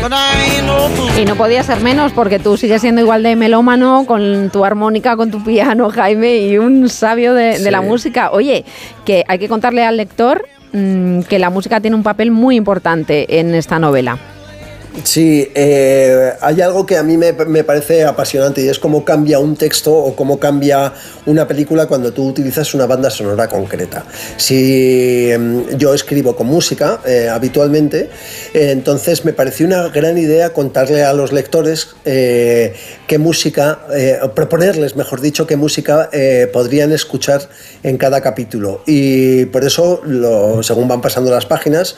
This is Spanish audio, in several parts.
Y no podía ser menos, porque tú sigues siendo igual de melómano con tu armónica, con tu piano, Jaime, y un sabio de la música. Oye, que hay que contarle al lector que la música tiene un papel muy importante en esta novela. Sí, hay algo que a mí me parece apasionante, y es cómo cambia un texto o cómo cambia una película cuando tú utilizas una banda sonora concreta. Si yo escribo con música habitualmente, entonces me pareció una gran idea contarle a los lectores qué música, proponerles, mejor dicho, qué música podrían escuchar en cada capítulo. Y por eso, según van pasando las páginas,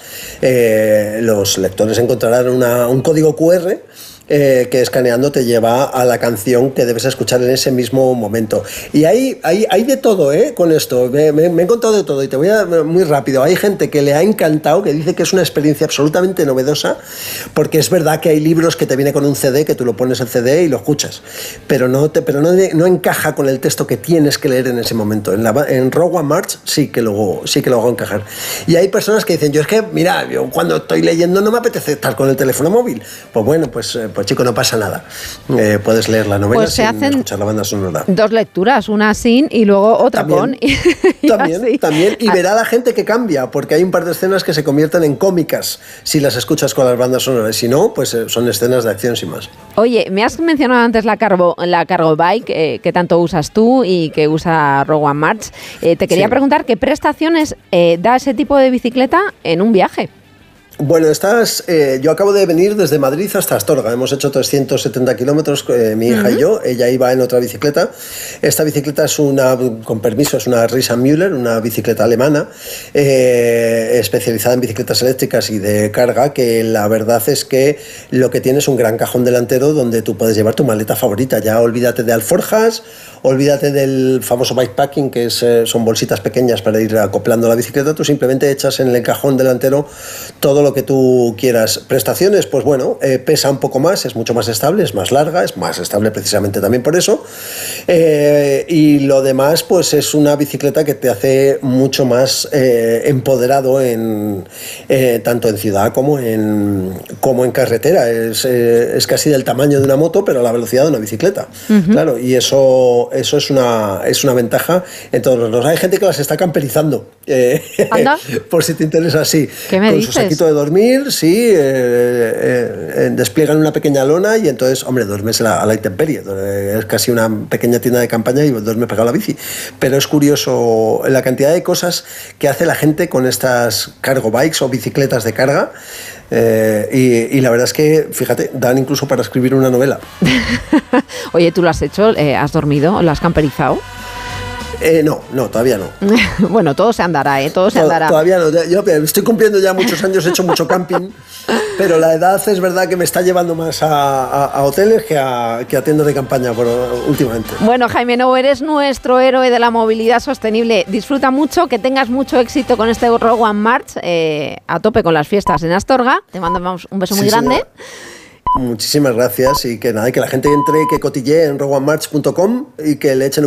los lectores encontrarán un código QR que escaneando te lleva a la canción que debes escuchar en ese mismo momento. Y hay de todo, con esto. Me he encontrado de todo, y te voy a muy rápido. Hay gente que le ha encantado, que dice que es una experiencia absolutamente novedosa, porque es verdad que hay libros que te viene con un CD, que tú lo pones el CD y lo escuchas, pero no encaja con el texto que tienes que leer en ese momento. En Rogue One March sí que lo hago encajar. Y hay personas que dicen, yo es que, mira, yo cuando estoy leyendo no me apetece estar con el teléfono móvil. Pues bueno, pues chico, no pasa nada. Puedes leer la novela sin escuchar la banda sonora. Dos lecturas, una sin y luego otra también, con. También. Y verá la gente que cambia, porque hay un par de escenas que se convierten en cómicas si las escuchas con las bandas sonoras. Si no, pues son escenas de acción sin más. Oye, me has mencionado antes la Cargo Bike, que tanto usas tú y que usa Rogue One March. Te quería preguntar qué prestaciones da ese tipo de bicicleta en un viaje. Bueno, yo acabo de venir desde Madrid hasta Astorga. Hemos hecho 370 kilómetros, mi hija y yo. Ella iba en otra bicicleta. Esta bicicleta es con permiso, es una Riesenmüller, una bicicleta alemana, especializada en bicicletas eléctricas y de carga, que la verdad es que lo que tiene es un gran cajón delantero donde tú puedes llevar tu maleta favorita. Ya olvídate de alforjas, olvídate del famoso bikepacking, que son bolsitas pequeñas para ir acoplando la bicicleta. Tú simplemente echas en el cajón delantero todo lo que tú quieras. Prestaciones, pues bueno, pesa un poco más, es mucho más estable, es más larga, es más estable precisamente también por eso. Y lo demás, pues es una bicicleta que te hace mucho más empoderado tanto en ciudad como en carretera. Es casi del tamaño de una moto, pero a la velocidad de una bicicleta. Uh-huh. Claro, y eso es una ventaja en todos los. Hay gente que las está camperizando. ¿Anda? Por si te interesa, sí. ¿Qué me dices? Su saquito de dormir, sí, despliegan una pequeña lona y entonces, hombre, duermes a la intemperie. Es casi una pequeña tienda de campaña y duermes pegado a la bici. Pero es curioso la cantidad de cosas que hace la gente con estas cargo bikes o bicicletas de carga. Y la verdad es que, fíjate, dan incluso para escribir una novela. Oye, ¿tú lo has hecho? ¿Has dormido? ¿Lo has camperizado? No, todavía no. Bueno, todo se andará, todo se andará. Todavía no. Yo estoy cumpliendo ya muchos años, he hecho mucho camping, pero la edad es verdad que me está llevando más a hoteles que a tiendas de campaña últimamente. Bueno, Jaime Nou, eres nuestro héroe de la movilidad sostenible. Disfruta mucho, que tengas mucho éxito con este Rogue One March, a tope con las fiestas en Astorga. Te mandamos un beso muy grande. Señora. Muchísimas gracias, y que la gente entre, que cotille en rogueonemarch.com y que le echen